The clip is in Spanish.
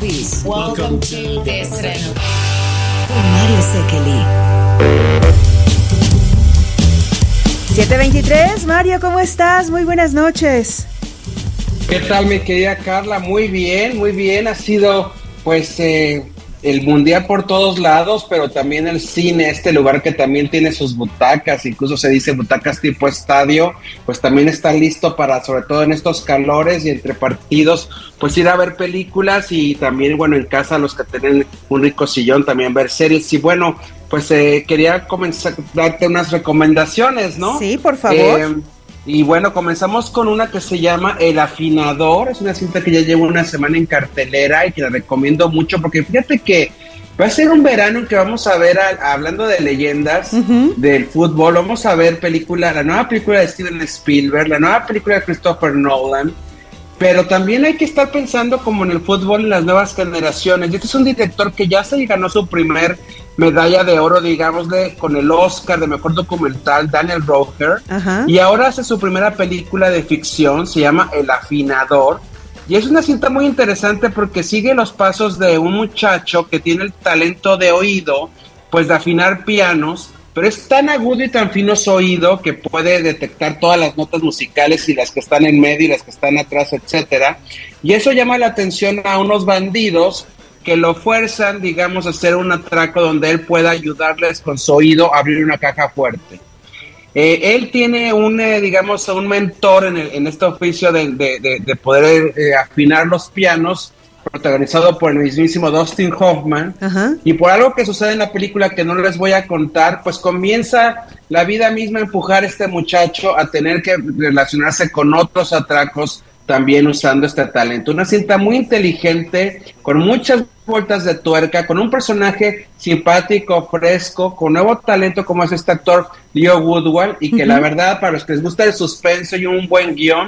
Luis. Welcome to De Estreno. Con Mario Sekeli. 7:23, Mario, ¿cómo estás? Muy buenas noches. ¿Qué tal, mi querida Carla? Muy bien. Ha sido, pues, el mundial por todos lados, pero también el cine, este lugar que también tiene sus butacas, incluso se dice butacas tipo estadio, pues también está listo para, sobre todo en estos calores y entre partidos, pues ir a ver películas y también, bueno, en casa los que tienen un rico sillón, también ver series. Y bueno, pues quería comenzar a darte unas recomendaciones, ¿no? Sí, por favor. Y bueno, comenzamos con una que se llama El Afinador. Es una cinta que ya lleva una semana en cartelera y que la recomiendo mucho porque fíjate que va a ser un verano en que vamos a ver, hablando de leyendas del fútbol, vamos a ver la nueva película de Steven Spielberg, la nueva película de Christopher Nolan, pero también hay que estar pensando como en el fútbol en las nuevas generaciones. Y este es un director que ya se ganó su primer medalla de oro, digámosle, con el Oscar de mejor documental, Daniel Roker, y ahora hace su primera película de ficción, se llama El Afinador, y es una cinta muy interesante porque sigue los pasos de un muchacho que tiene el talento de oído, pues de afinar pianos, pero es tan agudo y tan fino su oído que puede detectar todas las notas musicales y las que están en medio y las que están atrás, etcétera, y eso llama la atención a unos bandidos que lo fuerzan, digamos, a hacer un atraco donde él pueda ayudarles con su oído a abrir una caja fuerte. Él tiene un mentor en este oficio de poder afinar los pianos, protagonizado por el mismísimo Dustin Hoffman. Y por algo que sucede en la película que no les voy a contar, pues comienza la vida misma a empujar a este muchacho a tener que relacionarse con otros atracos, también usando este talento. Una cinta muy inteligente, con muchas vueltas de tuerca, con un personaje simpático, fresco, con nuevo talento como es este actor Leo Woodward, y que la verdad, para los que les gusta el suspenso y un buen guión,